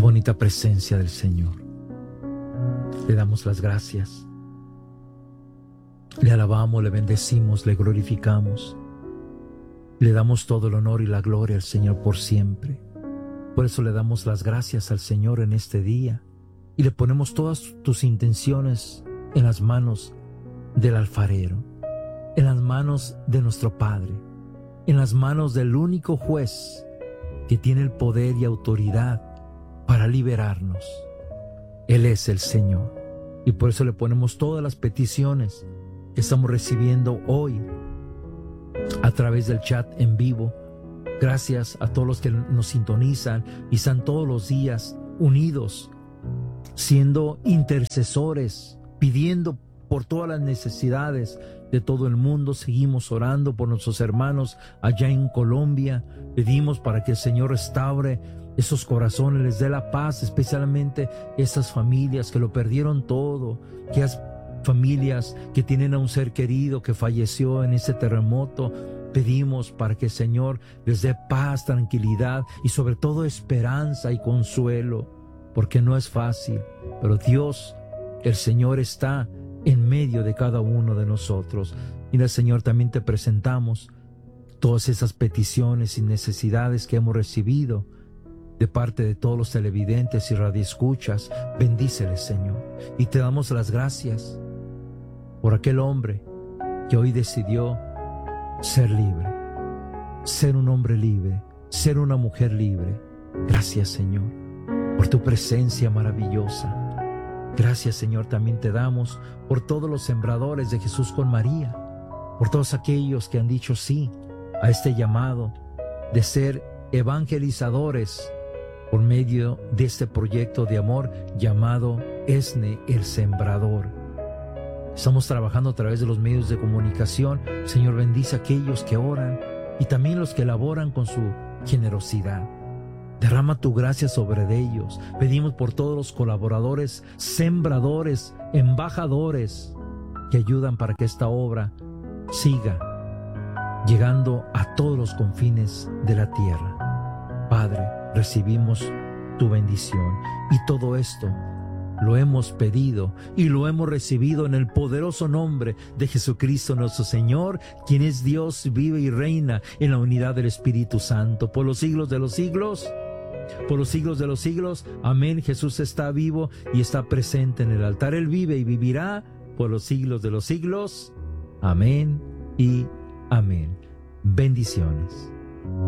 bonita presencia del Señor. Le damos las gracias. Le alabamos, le bendecimos, le glorificamos. Le damos todo el honor y la gloria al Señor por siempre. Por eso le damos las gracias al Señor en este día y le ponemos todas tus intenciones en las manos del alfarero, en las manos de nuestro Padre, en las manos del único juez que tiene el poder y autoridad para liberarnos. Él es el Señor y por eso le ponemos todas las peticiones que estamos recibiendo hoy a través del chat en vivo. Gracias a todos los que nos sintonizan y están todos los días unidos, siendo intercesores, pidiendo por todas las necesidades de todo el mundo. Seguimos orando por nuestros hermanos allá en Colombia. Pedimos para que el Señor restaure esos corazones, les dé la paz, especialmente esas familias que lo perdieron todo, que es familias que tienen a un ser querido que falleció en ese terremoto. Pedimos para que el Señor les dé paz, tranquilidad y sobre todo esperanza y consuelo, porque no es fácil, pero Dios, el Señor, está en medio de cada uno de nosotros. Mira, Señor, también te presentamos todas esas peticiones y necesidades que hemos recibido de parte de todos los televidentes y radioescuchas. Bendíceles, Señor, y te damos las gracias por aquel hombre que hoy decidió ser libre, ser un hombre libre, ser una mujer libre. Gracias, Señor, por tu presencia maravillosa. Gracias, Señor, también te damos por todos los sembradores de Jesús con María, por todos aquellos que han dicho sí a este llamado de ser evangelizadores por medio de este proyecto de amor llamado ESNE, el Sembrador. Estamos trabajando a través de los medios de comunicación. Señor, bendice a aquellos que oran y también los que laboran con su generosidad. Derrama tu gracia sobre ellos. Pedimos por todos los colaboradores, sembradores, embajadores que ayudan para que esta obra siga llegando a todos los confines de la tierra. Padre, recibimos tu bendición y todo esto lo hemos pedido y lo hemos recibido en el poderoso nombre de Jesucristo nuestro Señor, quien es Dios, vive y reina en la unidad del Espíritu Santo por los siglos de los siglos. Por los siglos de los siglos. Amén. Jesús está vivo y está presente en el altar. Él vive y vivirá por los siglos de los siglos. Amén y amén. Bendiciones.